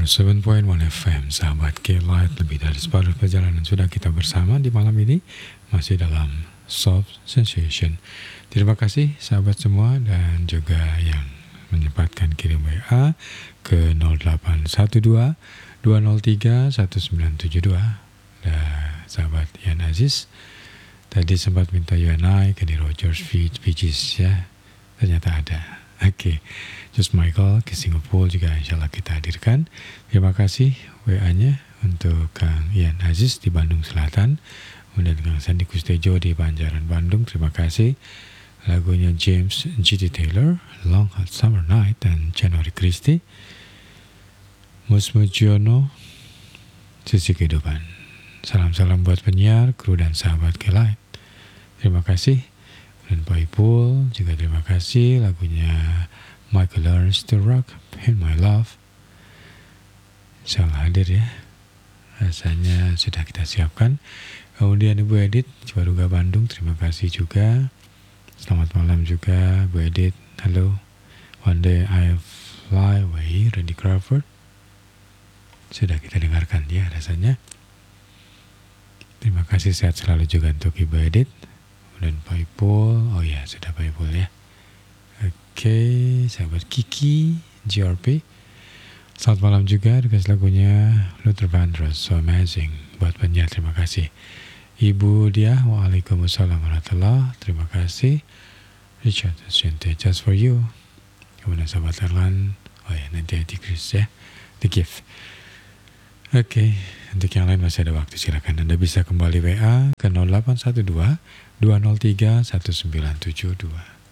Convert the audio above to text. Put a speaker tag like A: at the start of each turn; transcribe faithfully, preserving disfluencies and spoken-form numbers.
A: seratus tujuh koma satu F M, sahabat K-Light, lebih dari separuh perjalanan sudah kita bersama di malam ini, masih dalam Soft Sensation. Terima kasih sahabat semua dan juga yang menyempatkan kirim W A ke nol delapan satu dua dua nol tiga satu sembilan tujuh dua. Dan sahabat Ian Aziz tadi sempat minta You and I, Kenny Rogers, Bee Gees ya, ternyata ada. Oke, okay. Just Michael ke Singapura juga insya Allah kita hadirkan. Terima kasih W A-nya untuk Kang Ian Aziz di Bandung Selatan, kemudian Kang Sandi Kustejo di Banjaran Bandung. Terima kasih. Lagunya James G T Taylor, Long Hot Summer Night, dan January Christie, Mus Mujiono, Sisi Kehidupan. Salam-salam buat penyiar, kru dan sahabat K-Light. Terima kasih. Dan Pak Ipul juga terima kasih. Lagunya Michael Learns to Rock, In My Love. Insyaallah hadir ya, rasanya sudah kita siapkan. Kemudian Ibu Edith Cibaruga Bandung, terima kasih juga. Selamat malam juga Bu Edith. Halo. One Day I Fly Away, Randy Crawford. Sudah kita dengarkan ya rasanya. Terima kasih, sehat selalu juga untuk Ibu Edith. Dan Pak Ipul, oh ya sudah Pak Ipul ya. Oke, sahabat Kiki, G R P. Selamat malam juga, dikasih lagunya Luther Vandross, So Amazing. Buat penyiar, terima kasih. Ibu dia, Waalaikumsalam warahmatullahi, terima kasih. Richard Sente, Just For You. Kemudian sahabat Erlan, oh ya nanti di Chris ya, The Gift. Oke, untuk yang lain masih ada waktu, silakan Anda bisa kembali W A ke nol delapan satu dua dua nol tiga satu sembilan tujuh dua.